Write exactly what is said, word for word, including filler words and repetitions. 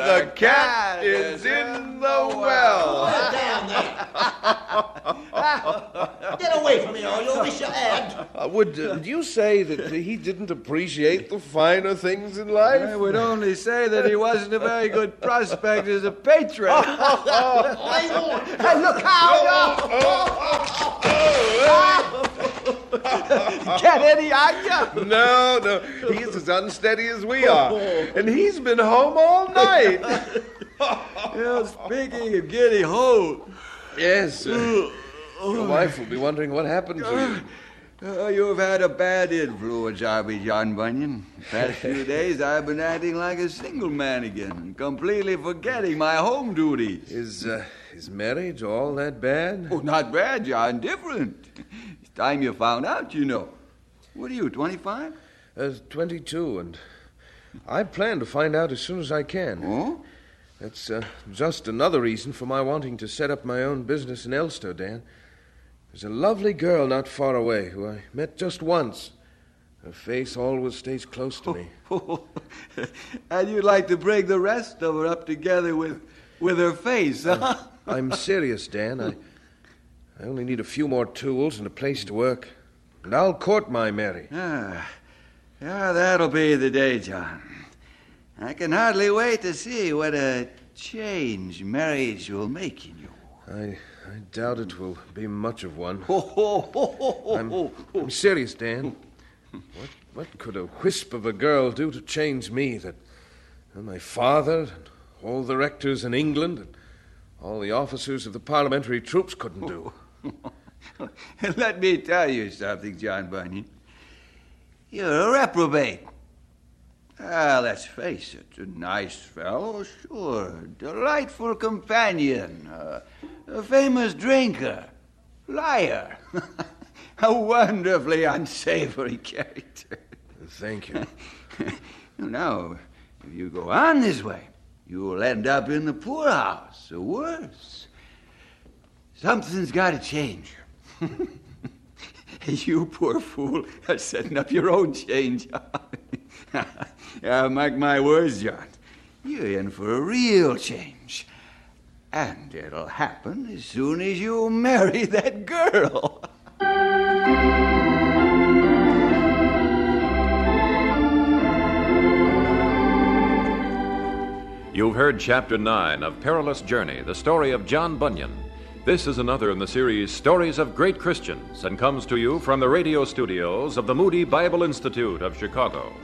The cat is in the well. Sit down there. Get away from me, or you'll miss your ad. Uh, would uh, you say that he didn't appreciate the finer things in life? I would only say that he wasn't a very good prospect as a patron. Hey, look out! Get any idea? No, no. He's as unsteady as we are. And he's been home all night. Well, speaking of getting home, Yes. Uh, your wife will be wondering what happened to you. uh, you've had a bad influence on me, John Bunyan. The past few days I've been acting like a single man again and completely forgetting my home duties. Is, uh, is marriage all that bad? Oh, not bad, John. Different. It's time you found out, you know. What are you, twenty-five? Uh, twenty-two, and I plan to find out as soon as I can. Oh? That's uh, just another reason for my wanting to set up my own business in Elstow, Dan. There's a lovely girl not far away who I met just once. Her face always stays close to me. And you'd like to bring the rest of her up together with, with her face, huh? I'm serious, Dan. I, I only need a few more tools and a place to work, and I'll court my Mary. Ah, yeah, that'll be the day, John. I can hardly wait to see what a change marriage will make in you. I, I doubt it will be much of one. Ho, ho, ho, ho, ho, I'm, ho. I'm serious, Dan. What, what could a wisp of a girl do to change me that well, my father and all the rectors in England and all the officers of the parliamentary troops couldn't do? Let me tell you something, John Bunyan. You're a reprobate. Ah, let's face it, a nice fellow, sure, delightful companion, uh, a famous drinker, liar, a wonderfully unsavory character. Thank you. Now, if you go on this way, you'll end up in the poorhouse, or worse. Something's got to change. You poor fool are setting up your own change. Yeah, mark my words, John. You're in for a real change. And it'll happen as soon as you marry that girl. You've heard Chapter nine of Perilous Journey, the story of John Bunyan. This is another in the series Stories of Great Christians and comes to you from the radio studios of the Moody Bible Institute of Chicago.